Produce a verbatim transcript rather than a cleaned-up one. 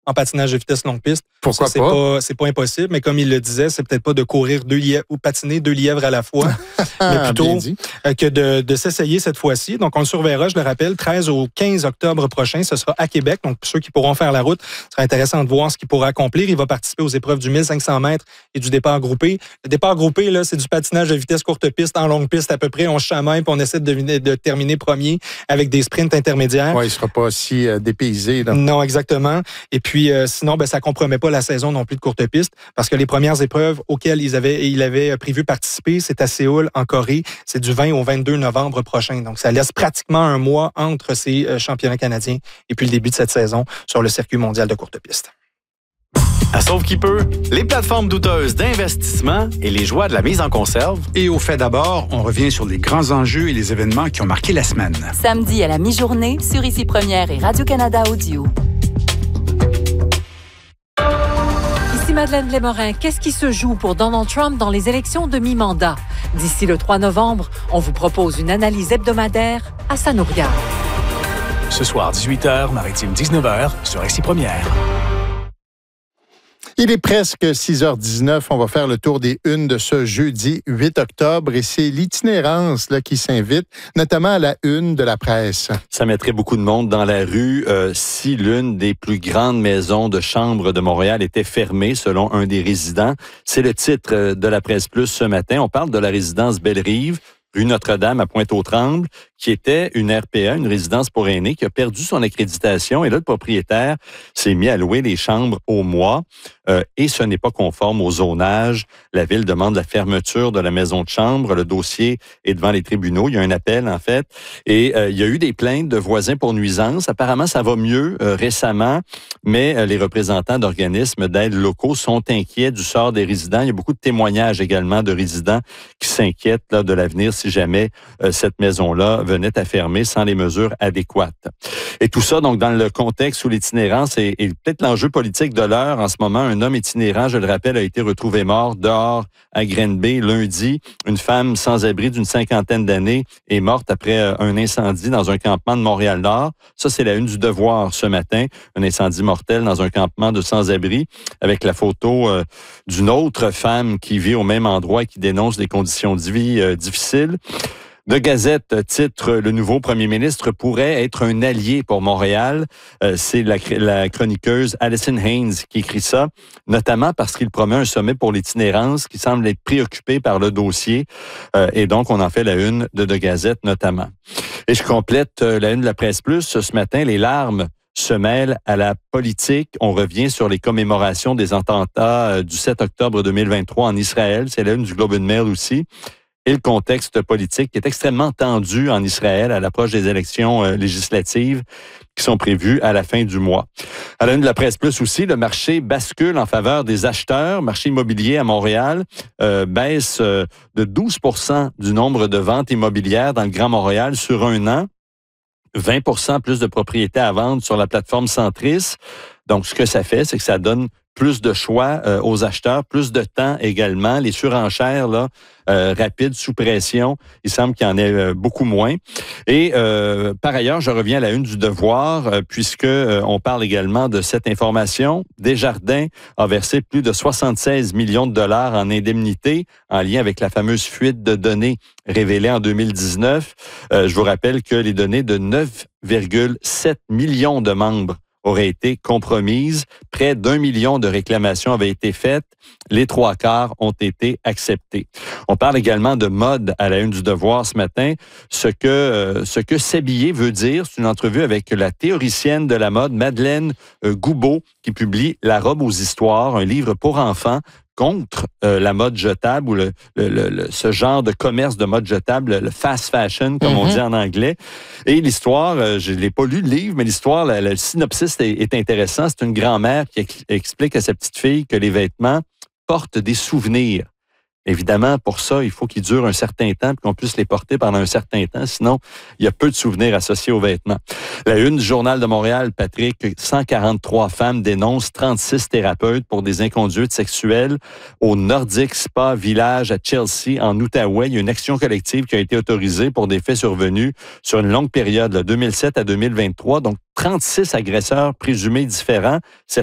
en patinage de vitesse longue piste. Pourquoi ça, c'est pas? pas? C'est pas impossible, mais comme il le disait, c'est peut-être pas de courir deux lièvres ou patiner deux lièvres à la fois, mais plutôt que de, de s'essayer cette fois-ci. Donc, on le surveillera, je le rappelle, treize au quinze octobre prochain. Ce sera à Québec. Donc, pour ceux qui pourront faire la route, ce sera intéressant de voir ce qu'il pourra accomplir. Il va participer aux épreuves du mille cinq cents mètres et du départ groupé. Le départ groupé, là, c'est du patinage de vitesse courte piste en longue piste à peu près. On se chamaille puis on essaie de, deviner, de terminer premier avec des sprints intermédiaires. Oui, il ne sera pas si euh, dépaysé. Là. Non, exactement. Et puis, euh, sinon, ben, ça ne compromet pas la saison non plus de courte piste parce que les premières épreuves auxquelles ils avaient, ils avaient prévu participer, c'est à Séoul, en Corée. C'est du vingt au vingt-deux novembre prochain. Donc, ça laisse pratiquement un mois entre ces euh, championnats canadiens et puis le début de cette saison sur le circuit mondial de courte piste. À Sauve qui peut, les plateformes douteuses d'investissement et les joies de la mise en conserve. Et au fait d'abord, on revient sur les grands enjeux et les événements qui ont marqué la semaine. Samedi à la mi-journée sur Ici Première et Radio-Canada Audio. Ici Madeleine Lémorin. Qu'est-ce qui se joue pour Donald Trump dans les élections de mi-mandat? D'ici le trois novembre, on vous propose une analyse hebdomadaire à sa nourrière. Ce soir, dix-huit heures, Maritime dix-neuf heures, sur Ici Première. Il est presque six heures dix-neuf. On va faire le tour des unes de ce jeudi huit octobre et c'est l'itinérance là, qui s'invite, notamment à la une de la presse. Ça mettrait beaucoup de monde dans la rue euh, si l'une des plus grandes maisons de chambre de Montréal était fermée, selon un des résidents. C'est le titre de la Presse Plus ce matin. On parle de la résidence Belle-Rive, rue Notre-Dame à Pointe-aux-Trembles, qui était une R P A, une résidence pour aînés, qui a perdu son accréditation. Et là, le propriétaire s'est mis à louer les chambres au mois. Euh, et ce n'est pas conforme au zonage. La Ville demande la fermeture de la maison de chambre. Le dossier est devant les tribunaux. Il y a un appel, en fait. Et euh, il y a eu des plaintes de voisins pour nuisance. Apparemment, ça va mieux euh, récemment. Mais euh, les représentants d'organismes d'aide locaux sont inquiets du sort des résidents. Il y a beaucoup de témoignages également de résidents qui s'inquiètent là, de l'avenir si jamais euh, cette maison-là venait à fermer sans les mesures adéquates. Et tout ça, donc, dans le contexte où l'itinérance est, est peut-être l'enjeu politique de l'heure en ce moment. Un homme itinérant, je le rappelle, a été retrouvé mort dehors à Granby lundi. Une femme sans abri d'une cinquantaine d'années est morte après un incendie dans un campement de Montréal-Nord. Ça, c'est la une du Devoir ce matin. Un incendie mortel dans un campement de sans-abri avec la photo euh, d'une autre femme qui vit au même endroit et qui dénonce des conditions de vie euh, difficiles. De Gazette titre « Le nouveau premier ministre pourrait être un allié pour Montréal ». Euh, c'est la, la chroniqueuse Alison Haynes qui écrit ça, notamment parce qu'il promet un sommet pour l'itinérance qui semble être préoccupé par le dossier. Euh, et donc, on en fait la une de De Gazette notamment. Et je complète euh, la une de la Presse Plus ce matin, les larmes se mêlent à la politique. On revient sur les commémorations des attentats euh, du sept octobre deux mille vingt-trois en Israël. C'est la une du Globe and Mail aussi. Et le contexte politique qui est extrêmement tendu en Israël à l'approche des élections euh, législatives qui sont prévues à la fin du mois. À la une de la Presse Plus aussi, le marché bascule en faveur des acheteurs. Marché immobilier à Montréal euh, baisse euh, de douze pour cent du nombre de ventes immobilières dans le Grand Montréal sur un an. vingt pour cent plus de propriétés à vendre sur la plateforme Centris. Donc, ce que ça fait, c'est que ça donne plus de choix euh, aux acheteurs, plus de temps également. Les surenchères là, euh, rapides, sous pression, il semble qu'il y en ait euh, beaucoup moins. Et euh, par ailleurs, je reviens à la une du Devoir, euh, puisque euh, on parle également de cette information. Desjardins a versé plus de soixante-seize millions de dollars en indemnité en lien avec la fameuse fuite de données révélée en deux mille dix-neuf. Euh, je vous rappelle que les données de neuf virgule sept millions de membres auraient été compromises. Près d'un million de réclamations avaient été faites. Les trois quarts ont été acceptés. On parle également de mode à la une du Devoir ce matin. Ce que, euh, ce que s'habiller veut dire, c'est une entrevue avec la théoricienne de la mode, Madeleine euh, Goubeau, qui publie La robe aux histoires, un livre pour enfants contre euh, la mode jetable ou le, le, le, ce genre de commerce de mode jetable, le fast fashion, comme mm-hmm. on dit en anglais. Et l'histoire, euh, je ne l'ai pas lu le livre, mais l'histoire, le, le synopsis est, est intéressant. C'est une grand-mère qui ex- explique à sa petite fille que les vêtements portent des souvenirs. Évidemment, pour ça, il faut qu'ils durent un certain temps et qu'on puisse les porter pendant un certain temps. Sinon, il y a peu de souvenirs associés aux vêtements. La une du Journal de Montréal, Patrick, cent quarante-trois femmes dénoncent trente-six thérapeutes pour des inconduites sexuelles au Nordic Spa Village à Chelsea, en Outaouais. Il y a une action collective qui a été autorisée pour des faits survenus sur une longue période, là, deux mille sept à deux mille vingt-trois. Donc, trente-six agresseurs présumés différents.